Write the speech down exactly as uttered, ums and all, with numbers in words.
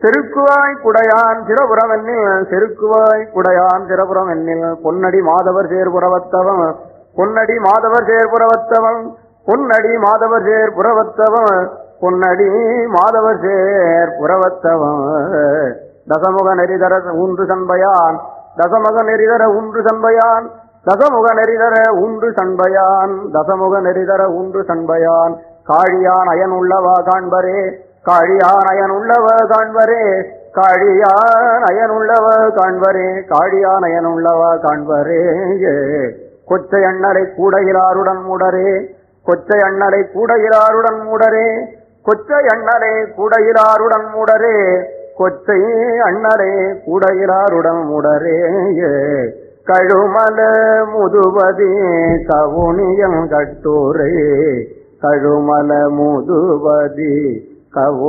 செருக்குவாய் குடையான் சிரபுரம் என்னில் செருக்குவாய் குடையான் சிரபுரம் என்னில் பொன்னடி மாதவர் சேர்புறவத்தவம் பொன்னடி மாதவர் சேர்புறவத்தவம் பொன்னடி மாதவர் சேர்புறவத்தவம் பொன்னடி மாதவர் சேர்புறவத்தவம் தசமுக நெறிதர ஊன்று சண்பையான் தசமுக நெறிதர ஊன்று சண்பையான் தசமுக நெறிதர ஊன்று சண்பையான் தசமுக நெறிதர ஊன்று சண்பையான் காழியான் அயன் உள்ளவா காண்பரே காழியான் அயன் உள்ளவ காண்பரே காழியான் அயன் உள்ளவ காண்பரே காழியான் அயன் உள்ளவ காண்பரே கொச்சை அண்ணலை கூடையிலாருடன் மூடரே கொச்சை அண்ணலை கூடையிலாருடன் மூடரே கொச்சை அண்ணலை கூடையிலாருடன் மூடரே கொச்சை அண்ணலை கூடையிலாருடன் மூடரே கழுமல முதுபதி கவுனியம் கட்டூரே கழுமல முதுபதி கவு